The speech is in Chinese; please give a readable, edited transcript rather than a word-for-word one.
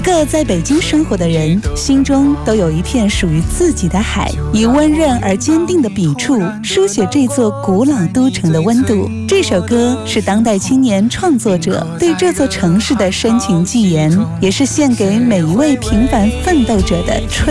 各在北京生活的人心中都有一片属于自己的海，以温润而坚定的笔触书写这座古老都城的温度。这首歌是当代青年创作者对这座城市的深情寄言，也是献给每一位平凡奋斗者的